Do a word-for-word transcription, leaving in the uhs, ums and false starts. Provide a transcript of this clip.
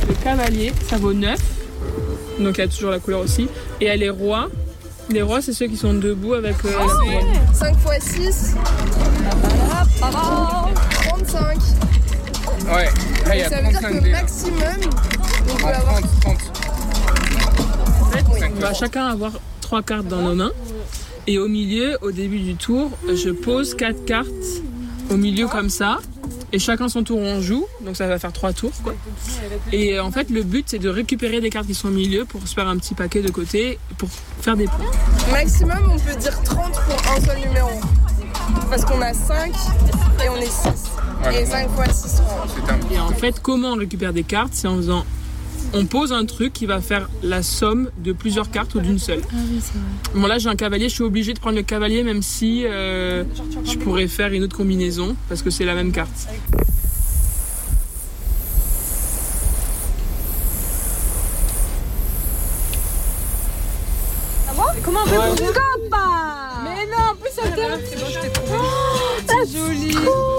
le cavalier, ça vaut neuf. Donc il y a toujours la couleur aussi. Et il y a les rois. Les rois, c'est ceux qui sont debout avec euh, la couronne. cinq fois six. trente-cinq. Ouais, là il y a Ça veut dire trente-cinq que dés. maximum, on peut En avoir... trente, trente. En fait, on va chacun avoir trois cartes dans nos mains. Et au milieu, au début du tour, je pose quatre cartes au milieu comme ça. Et chacun son tour on joue, donc ça va faire trois tours quoi. Et en fait le but c'est de récupérer des cartes qui sont au milieu pour se faire un petit paquet de côté pour faire des points. Maximum, on peut dire trente pour un seul numéro. Parce qu'on a cinq et on est six. Voilà. Et cinq fois six, trente. C'est un... Et en fait comment on récupère des cartes, c'est en faisant... On pose un truc qui va faire la somme de plusieurs cartes ou d'une seule. Ah oui, c'est vrai. Bon là j'ai un cavalier, je suis obligée de prendre le cavalier même si euh, je pourrais faire une autre combinaison parce que c'est la même carte. Comment on fait pour... Mais non, en plus ça t'aime. Joli.